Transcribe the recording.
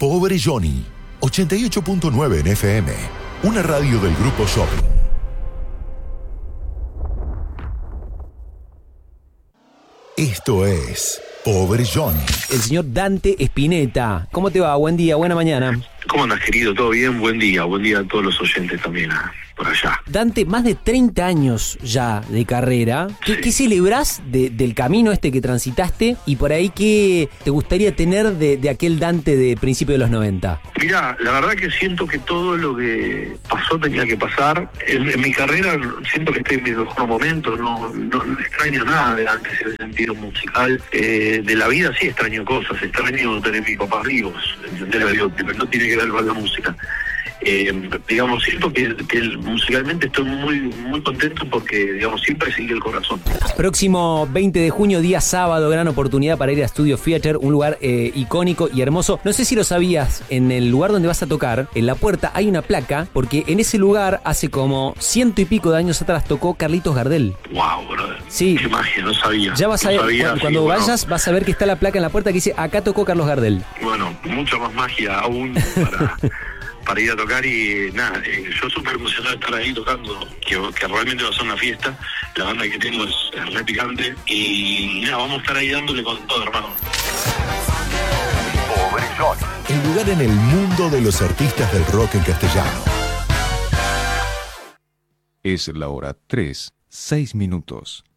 Pobre Johnny, 88.9 en FM, una radio del Grupo Shopping. Esto es Pobre Johnny. El señor Dante Spinetta. ¿Cómo te va? Buen día, buena mañana. ¿Cómo andas, querido? ¿Todo bien? Buen día a todos los oyentes también por allá. Dante, más de 30 años ya de carrera. ¿Qué celebrás del camino que transitaste? Y por ahí, ¿qué te gustaría tener de aquel Dante de principios de los 90? Mirá, la verdad que siento que todo lo que pasó tenía que pasar. En mi carrera siento que estoy en mi mejor momento. No extraño nada de antes en el sentido musical. De la vida sí extraño cosas. Extraño tener a mis papás vivos. ¿Entendés? Pero no tiene que ver con la música. Digamos, siento que musicalmente estoy muy contento porque, digamos, siempre sigue el corazón. Próximo 20 de junio, día sábado, gran oportunidad para ir a Studio Theater, un lugar icónico y hermoso. No sé si lo sabías, en el lugar donde vas a tocar, en la puerta hay una placa, porque en ese lugar, hace como 100 y pico de años atrás, tocó Carlitos Gardel. Wow, brother. Sí. Qué magia, no sabía. Ya vas a ver, cuando vayas, vas a ver que está la placa en la puerta que dice, acá tocó Carlos Gardel. Bueno, mucha más magia aún para ir a tocar y nada, yo súper emocionado de estar ahí tocando, que realmente va a ser una fiesta. La banda que tengo es re picante y nada, vamos a estar ahí dándole con todo, hermano. Pobre Johnny. El lugar en el mundo de los artistas del rock en castellano. Es la hora 3:06.